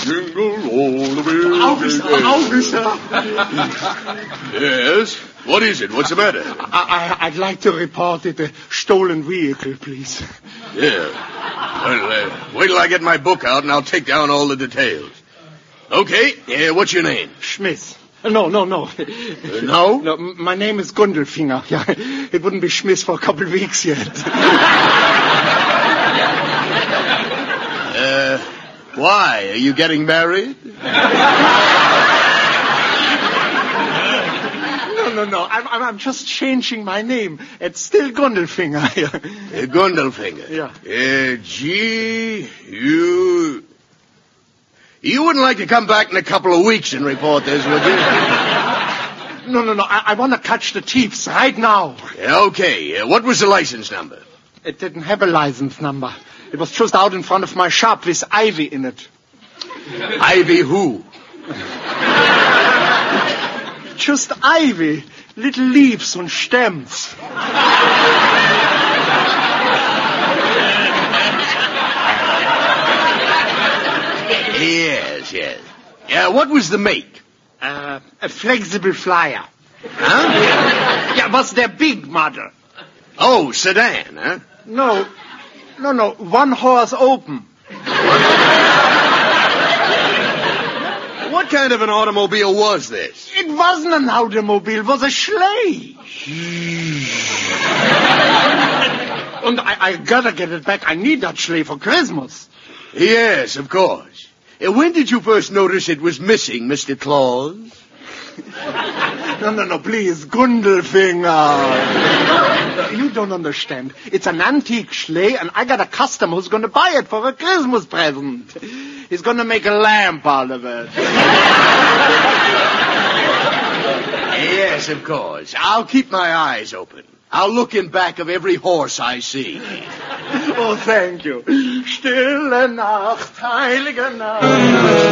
Jingle all the way. Officer. Yes? What is it? What's the matter? I'd like to report it a stolen vehicle, please. Yeah. Well, wait till I get my book out and I'll take down all the details. Okay, what's your name? Schmidt. No. No? No, my name is Gundelfinger. Yeah, it wouldn't be Schmidt for a couple of weeks yet. Why? Are you getting married? No. I'm just changing my name. It's still Gundelfinger. Gundelfinger? Yeah. You wouldn't like to come back in a couple of weeks and report this, would you? No. I want to catch the thieves right now. Okay. What was the license number? It didn't have a license number. It was just out in front of my shop with ivy in it. Ivy who? Just ivy. Little leaves and stems. Yes. Yeah, what was the make? A flexible flyer. Huh? Yeah, was their big model. Oh, sedan, huh? No. One horse open. What kind of an automobile was this? It wasn't an automobile, it was a sleigh. And I gotta get it back. I need that sleigh for Christmas. Yes, of course. When did you first notice it was missing, Mr. Claus? No, please, Gundelfinger. You don't understand. It's an antique sleigh, and I got a customer who's going to buy it for a Christmas present. He's going to make a lamp out of it. Yes, of course. I'll keep my eyes open. I'll look in back of every horse I see. Oh, thank you. Stille Nacht, heilige Nacht.